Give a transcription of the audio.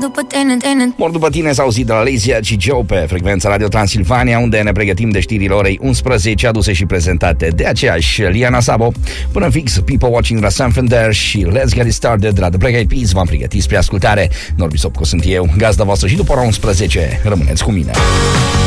după tine. Mor după tine s-a auzit de la Lazy și Joe pe frecvența Radio Transilvania, unde ne pregătim de știrile orei 11, aduse și prezentate de aceeași Liana Sabo. Până fix, People Watching la Santander și Let's Get It Started de la The Black Eyed Peas. V-am pregătit spre ascultare. Norbi Sopco sunt eu, gazda voastră și după ora 11 rămâneți cu mine.